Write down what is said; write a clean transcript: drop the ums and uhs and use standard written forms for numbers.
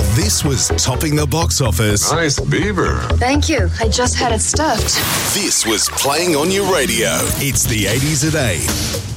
while this was topping the box office. Nice beaver. Thank you. I just had it stuffed. This was playing on your radio. It's the 80s at 8.